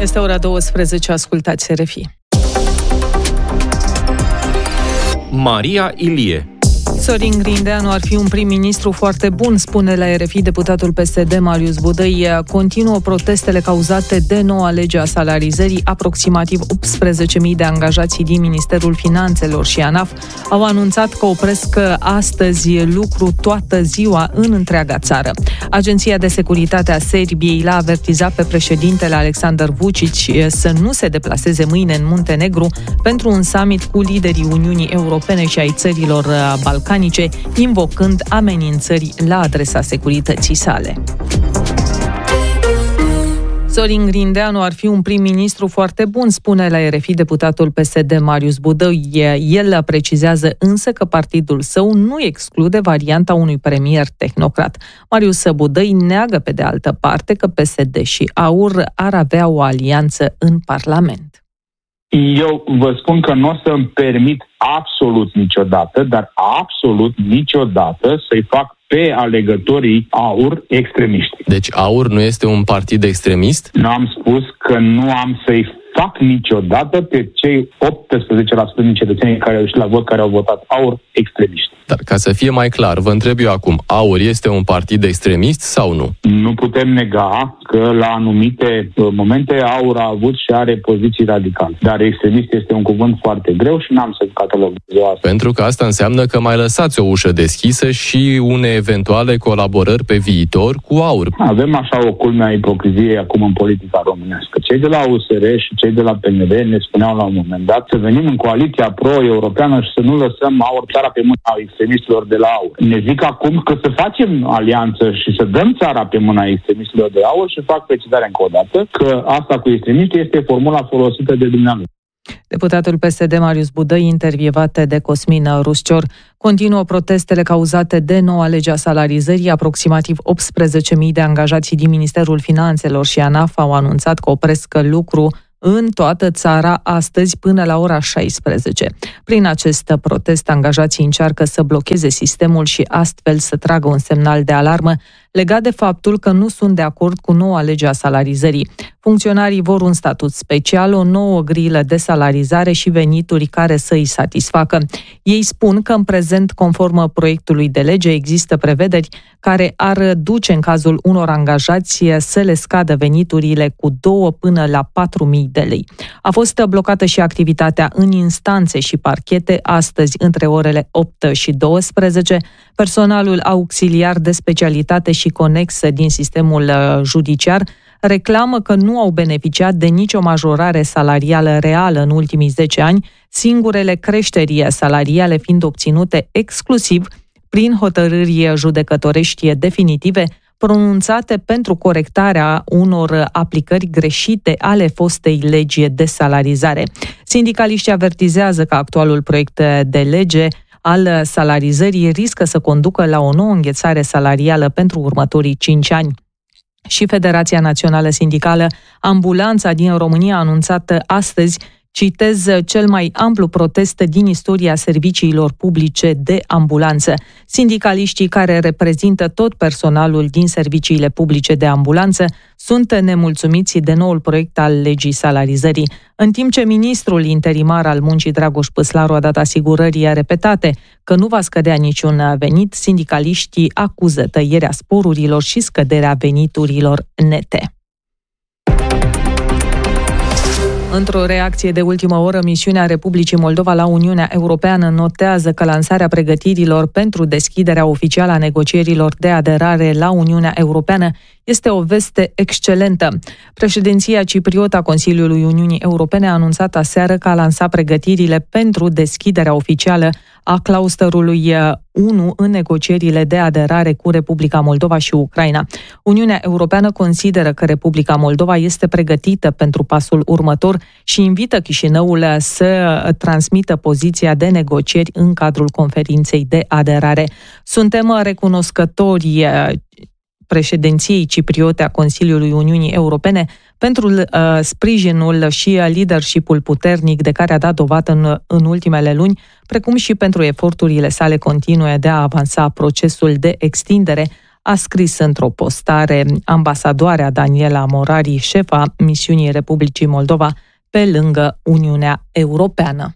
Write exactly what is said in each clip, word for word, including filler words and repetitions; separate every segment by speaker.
Speaker 1: Este ora douăsprezece, ascultați R F I.
Speaker 2: Maria Ilie.
Speaker 1: Sorin Grindeanu ar fi un prim-ministru foarte bun, spune la R F I deputatul P S D Marius Budăi. Continuă protestele cauzate de noua lege a salarizării. Aproximativ optsprezece mii de angajați din Ministerul Finanțelor și ANAF au anunțat că opresc astăzi lucru toată ziua în întreaga țară. Agenția de Securitate a Serbiei l-a avertizat pe președintele Aleksandar Vučić să nu se deplaseze mâine în Muntenegru pentru un summit cu liderii Uniunii Europene și ai țărilor balcanice, invocând amenințări la adresa securității sale. Sorin Grindeanu ar fi un prim-ministru foarte bun, spune la R F I deputatul P S D Marius Budăi. El precizează însă că partidul său nu exclude varianta unui premier tehnocrat. Marius Budăi neagă pe de altă parte că P S D și AUR ar avea o alianță în Parlament.
Speaker 3: Eu vă spun că nu o să-mi permit absolut niciodată, dar absolut niciodată să-i fac pe alegătorii AUR extremiști.
Speaker 2: Deci AUR nu este un partid extremist?
Speaker 3: Nu am spus că nu am să-i fac niciodată pe cei optsprezece la sută din cetățenii care au ieșit la vot, care au votat AUR, extremiști.
Speaker 2: Dar ca să fie mai clar, vă întreb eu acum, AUR este un partid extremist sau nu?
Speaker 3: Nu putem nega că la anumite momente AUR a avut și are poziții radicale. Dar extremist este un cuvânt foarte greu și n-am să catalogez asta.
Speaker 2: Pentru că asta înseamnă că mai lăsați o ușă deschisă și une eventuale colaborări pe viitor cu AUR.
Speaker 3: Avem așa o culme a ipocriziei acum în politica românească. Cei de la U S R și cei de la P N L ne spuneau la un moment dat să venim în coaliția pro-europeană și să nu lăsăm AUR țara pe mâna extremistilor de la AUR. Ne zic acum că să facem alianță și să dăm țara pe mâna extremistilor de la AUR și fac precizarea încă o dată că asta cu extremiști este formula folosită de dumneavoastră.
Speaker 1: Deputatul P S D Marius Budăi, intervievat de Cosmin Ruscior. Continuă protestele cauzate de noua lege a salarizării. Aproximativ optsprezece mii de angajați din Ministerul Finanțelor și ANAF au anunțat că opresc lucru în toată țara astăzi până la ora șaisprezece. Prin acest protest, angajații încearcă să blocheze sistemul și astfel să tragă un semnal de alarmă legat de faptul că nu sunt de acord cu noua lege a salarizării. Funcționarii vor un statut special, o nouă grilă de salarizare și venituri care să îi satisfacă. Ei spun că în prezent, conform proiectului de lege, există prevederi care ar duce în cazul unor angajați să le scadă veniturile cu două până la patru mii de lei. A fost blocată și activitatea în instanțe și parchete astăzi între orele opt și douăsprezece. Personalul auxiliar de specialitate și conexă din sistemul judiciar reclamă că nu au beneficiat de nicio majorare salarială reală în ultimii zece ani, singurele creșteri salariale fiind obținute exclusiv prin hotărâri judecătorești definitive pronunțate pentru corectarea unor aplicări greșite ale fostei legi de salarizare. Sindicaliștii avertizează că actualul proiect de lege al salarizării riscă să conducă la o nouă înghețare salarială pentru următorii cinci ani. Și Federația Națională Sindicală Ambulanța din România a anunțat astăzi, citez, cel mai amplu protest din istoria serviciilor publice de ambulanță. Sindicaliștii care reprezintă tot personalul din serviciile publice de ambulanță sunt nemulțumiți de noul proiect al legii salarizării. În timp ce ministrul interimar al muncii Dragoș Păslaru a dat asigurări repetate că nu va scădea niciun venit, sindicaliștii acuză tăierea sporurilor și scăderea veniturilor nete. Într-o reacție de ultimă oră, misiunea Republicii Moldova la Uniunea Europeană notează că lansarea pregătirilor pentru deschiderea oficială a negocierilor de aderare la Uniunea Europeană este o veste excelentă. Președinția cipriotă a Consiliului Uniunii Europene a anunțat aseară că a lansat pregătirile pentru deschiderea oficială a clausterului unu în negocierile de aderare cu Republica Moldova și Ucraina. Uniunea Europeană consideră că Republica Moldova este pregătită pentru pasul următor și invită Chișinăul să transmită poziția de negocieri în cadrul conferinței de aderare. Suntem recunoscători președinției cipriote a Consiliului Uniunii Europene pentru uh, sprijinul și leadership-ul puternic de care a dat dovadă în, în ultimele luni, precum și pentru eforturile sale continue de a avansa procesul de extindere, a scris într-o postare ambasadoarea Daniela Morari, șefa misiunii Republicii Moldova pe lângă Uniunea Europeană.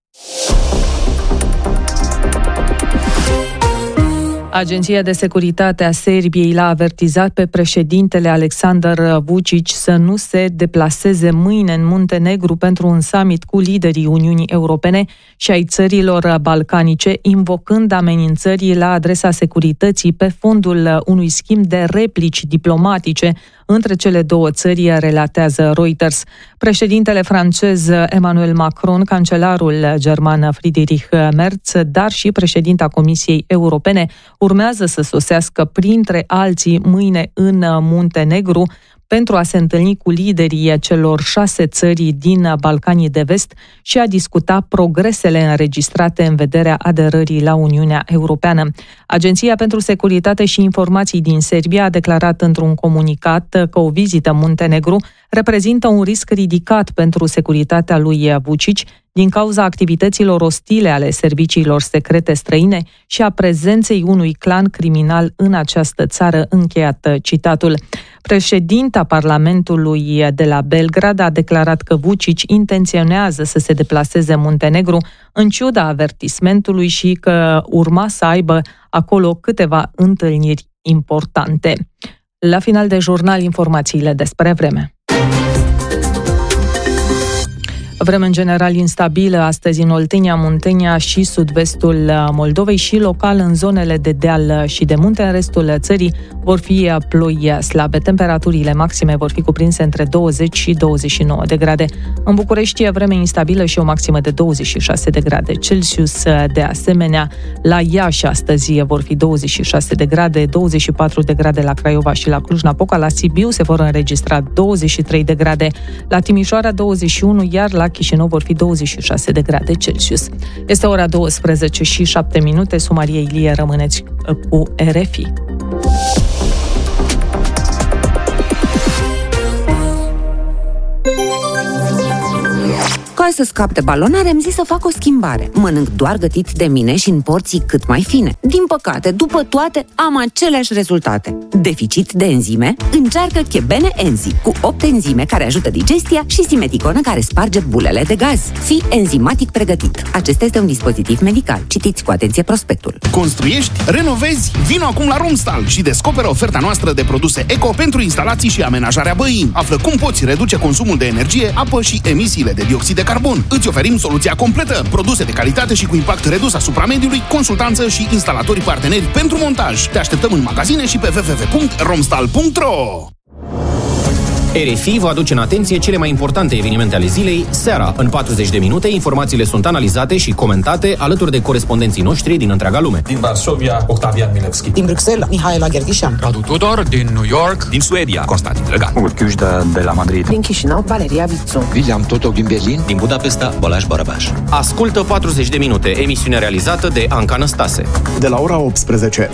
Speaker 1: Agenția de Securitate a Serbiei l-a avertizat pe președintele Aleksandar Vučić să nu se deplaseze mâine în Muntenegru pentru un summit cu liderii Uniunii Europene și ai țărilor balcanice, invocând amenințări la adresa securității pe fondul unui schimb de replici diplomatice între cele două țări, relatează Reuters. Președintele francez Emmanuel Macron, cancelarul german Friedrich Merz, dar și președinta Comisiei Europene urmează să sosească printre alții mâine în Muntenegru pentru a se întâlni cu liderii celor șase țări din Balcanii de Vest și a discuta progresele înregistrate în vederea aderării la Uniunea Europeană. Agenția pentru Securitate și Informații din Serbia a declarat într-un comunicat că o vizită în Muntenegru reprezintă un risc ridicat pentru securitatea lui Vučić din cauza activităților ostile ale serviciilor secrete străine și a prezenței unui clan criminal în această țară, încheiat citatul. Președinta Parlamentului de la Belgrad a declarat că Vučić intenționează să se deplaseze în Muntenegru în ciuda avertismentului și că urma să aibă acolo câteva întâlniri importante. La final de jurnal, informațiile despre vreme. Vreme în general instabilă astăzi în Oltenia, Muntenia și sud-vestul Moldovei și local în zonele de deal și de munte. În restul țării vor fi ploi slabe. Temperaturile maxime vor fi cuprinse între douăzeci și douăzeci și nouă de grade. În București, vreme instabilă și o maximă de douăzeci și șase de grade Celsius. De asemenea, la Iași astăzi vor fi douăzeci și șase de grade, douăzeci și patru de grade la Craiova și la Cluj-Napoca. La Sibiu se vor înregistra douăzeci și trei de grade, la Timișoara douăzeci și unu, iar la Chișinău vor fi douăzeci și șase de grade Celsius. Este ora douăsprezece și șapte minute. Sumarie Ilie, rămâneți cu R F I.
Speaker 4: Ca să scap de balonare, am zis să fac o schimbare. Mănânc doar gătit de mine și în porții cât mai fine. Din păcate, după toate, am aceleași rezultate. Deficit de enzime? Încearcă Chebene Enzi, cu opt enzime care ajută digestia și Simeticonă care sparge bulele de gaz. Fii enzimatic pregătit. Acesta este un dispozitiv medical. Citiți cu atenție prospectul.
Speaker 5: Construiești? Renovezi? Vino acum la Romstal și descoperă oferta noastră de produse eco pentru instalații și amenajarea băii. Află cum poți reduce consumul de energie, apă și emisiile de dioxid de carbon. Îți oferim soluția completă, produse de calitate și cu impact redus asupra mediului, consultanță și instalatori parteneri pentru montaj. Te așteptăm în magazine și pe w w w punct romstal punct r o.
Speaker 6: R F I vă aduce în atenție cele mai importante evenimente ale zilei, seara. În patruzeci de minute, informațiile sunt analizate și comentate alături de corespondenții noștri din întreaga lume.
Speaker 7: Din Varsovia, Octavian Milevski.
Speaker 8: Din Bruxelles, Mihaela Gherghișan.
Speaker 9: Radu Tudor, din New York.
Speaker 10: Din Suedia, Constantin Drăgan.
Speaker 11: Urchiușda de la Madrid.
Speaker 8: Din Chișinău, Valeria Vițu.
Speaker 12: William Totoc din Berlin.
Speaker 10: Din Budapesta, Balázs Barabás.
Speaker 6: Ascultă patruzeci de minute, emisiune realizată de Anca Năstase.
Speaker 5: De la ora optsprezece.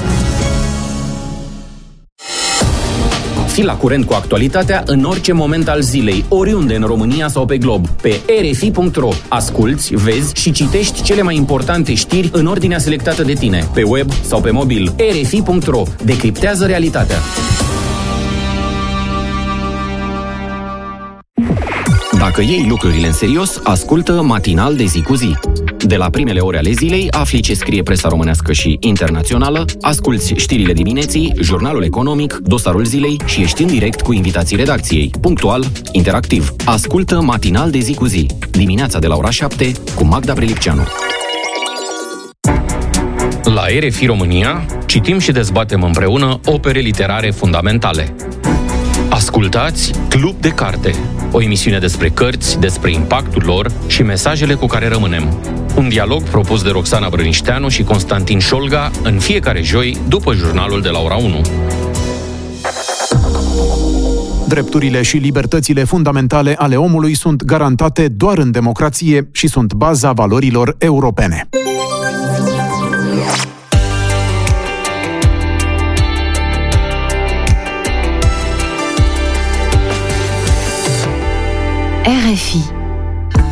Speaker 6: Fii la curent cu actualitatea în orice moment al zilei, oriunde în România sau pe glob, pe r f i punct r o. Asculți, vezi și citești cele mai importante știri în ordinea selectată de tine, pe web sau pe mobil. r f i punct r o. Decriptează realitatea. Dacă iei lucrurile în serios, ascultă Matinal de zi cu zi. De la primele ore ale zilei, afli ce scrie presa românească și internațională, asculți știrile dimineții, jurnalul economic, dosarul zilei și ești în direct cu invitații redacției. Punctual, interactiv. Ascultă Matinal de zi cu zi. Dimineața de la ora șapte cu Magda Prelipceanu.
Speaker 2: La R F I România citim și dezbatem împreună opere literare fundamentale. Ascultați Club de Carte, o emisiune despre cărți, despre impactul lor și mesajele cu care rămânem. Un dialog propus de Roxana Brănișteanu și Constantin Șolga în fiecare joi după jurnalul de la ora unu.
Speaker 5: Drepturile și libertățile fundamentale ale omului sunt garantate doar în democrație și sunt baza valorilor europene.
Speaker 4: R F I.